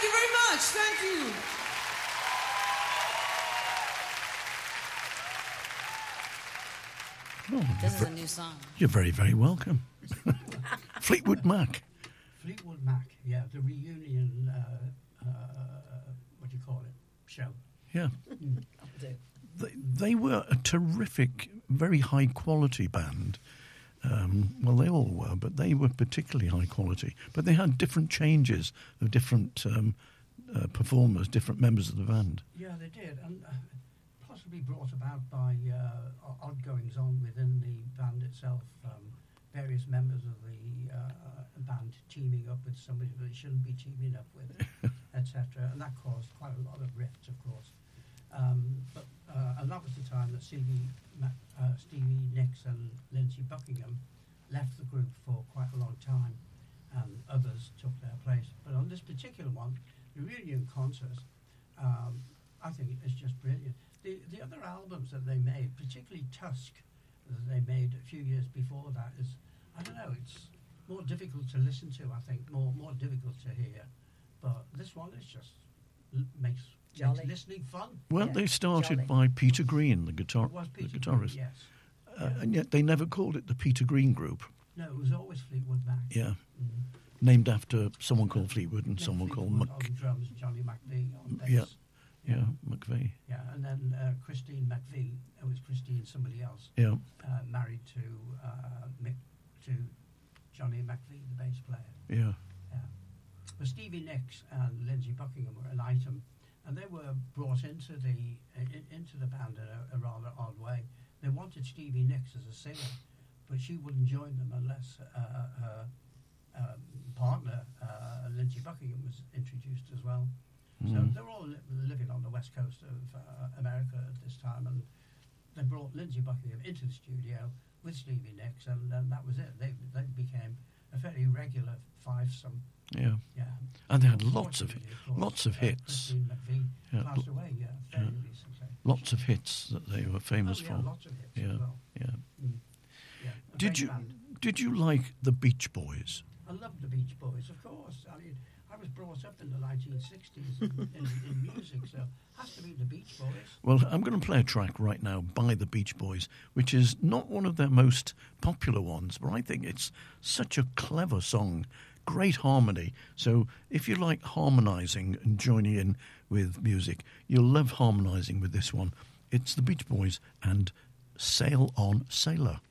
Thank you very much. Thank you. Oh, This is a new song. You're very, very welcome. Fleetwood Mac. Fleetwood Mac, yeah, the reunion, what do you call it, show. Yeah. They were a terrific, very high-quality band. Well, they all were, but they were particularly high quality. But they had different changes of different performers, different members of the band. Yeah, they did, and possibly brought about by odd goings on within the band itself. Various members of the band teaming up with somebody that they shouldn't be teaming up with, etc. And that caused quite a lot of rifts, of course. And that was the time that Stevie Nicks and Lindsey Buckingham left the group for quite a long time, and others took their place. But on this particular one, the reunion concert, I think it's just brilliant. The other albums that they made, particularly Tusk, that they made a few years before that, is, I don't know, it's more difficult to listen to, I think, more difficult to hear. But this one is just makes listening fun. Well, they started by Peter Green, the guitarist. Green, yes. And yet they never called it the Peter Green Group. No, it was always Fleetwood Mac. Yeah. Named after someone called Fleetwood and someone called on drums, Johnny McVie on bass. Yeah, McVie. Yeah, and then Christine McVie, it was Christine somebody else. Yeah. Married to Johnny McVie, the bass player. Yeah. But Stevie Nicks and Lindsey Buckingham were an item, and they were brought into the band in a rather odd way. They wanted Stevie Nicks as a singer, but she wouldn't join them unless her partner, Lindsey Buckingham, was introduced as well. So they're all living on the west coast of America at this time, and they brought Lindsey Buckingham into the studio with Stevie Nicks, and that was it. They became a very regular fivesome. Yeah. And they had lots of hits. Christine McVie passed away, fairly recently. Lots of hits that they were famous for. Lots of hits as well. Did you like the Beach Boys? I loved the Beach Boys, of course. I mean, I was brought up in the 1960s in music, so it has to be the Beach Boys. Well, I'm going to play a track right now by the Beach Boys, which is not one of their most popular ones, but I think it's such a clever song, great harmony. So if you like harmonising and joining in with music, you'll love harmonising with this one. It's the Beach Boys and Sail On Sailor.